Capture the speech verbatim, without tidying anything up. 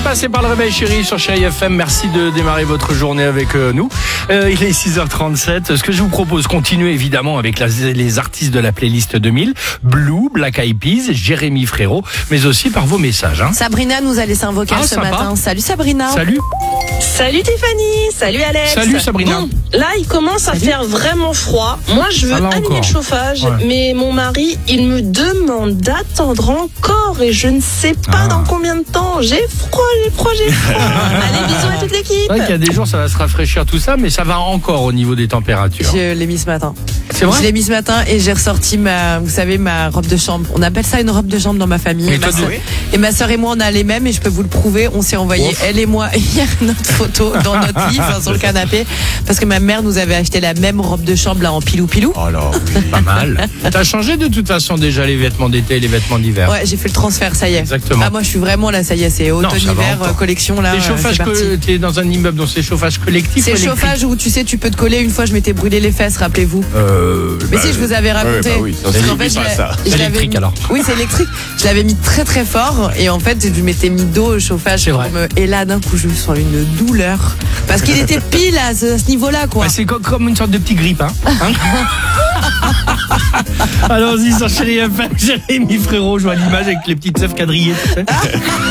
passez par le Réveil Chéri sur Chéri F M. Merci de démarrer votre journée avec euh, nous. Euh, il est six heures trente-sept. Ce que je vous propose, continuer évidemment avec la, les artistes de la playlist deux mille. Blue, Black Eyed Peas, Jérémy Frérot, mais aussi par vos messages. Hein. Sabrina nous a laissé un vocal Ah, ce sympa. matin. Salut Sabrina. Salut. Salut Tiffany, salut Alex. Salut Sabrina. Bon, là il commence à faire vraiment froid. Moi je veux Ah, là allumer encore. le chauffage, Ouais. mais mon mari il me demande d'attendre encore et je ne sais pas Ah. dans combien de temps. J'ai froid, j'ai froid, j'ai froid. Allez, bisous à toute l'équipe. C'est vrai qu'il y a des jours, ça va se rafraîchir tout ça, mais ça va encore au niveau des températures. Je l'ai mis ce matin. C'est vrai? Je l'ai mis ce matin et j'ai ressorti ma, vous savez, ma robe de chambre. On appelle ça une robe de chambre dans ma famille. Mais Et ma, toi, soeur, oui. et ma soeur et moi, on a les mêmes et je peux vous le prouver. On s'est envoyé, Ouf. elle et moi, hier, notre photo dans notre lit, enfin, sur le canapé, parce que ma mère nous avait acheté la même robe de chambre là en pilou-pilou. Oh là, oui, pas mal. T'as changé de toute façon déjà les vêtements d'été et les vêtements d'hiver. Ouais, j'ai fait le transfert, ça y est. Exactement. Ah, moi, je suis vraiment là, ça y est, c'est Non, ça va automne-hiver, encore. collection là. Les euh, chauffages, c'est parti. que t'es dans un immeuble, donc c'est chauffage collectif. C'est ou le électrique? chauffage où tu sais, tu peux te coller. Une fois, je m'étais brûlé les fesses, rappelez-vous. Euh, Mais bah, si, je vous avais raconté. bah oui, ça, Parce c'est qu'en fait, pas je l'ai- ça. je l'avais Électrique, mis- alors. Oui, c'est électrique. Je l'avais mis très très fort et en fait, je m'étais mis dos au chauffage. C'est pour vrai. me- Et là, d'un coup, je sens une douleur. Parce qu'il était pile à ce, à ce niveau-là, quoi. bah, c'est co- comme une sorte de petit grippe. Hein. Hein. Allons-y sur Chéri F M. Jérémy Frérot, je vois l'image avec les petites œufs quadrillées. Tu sais.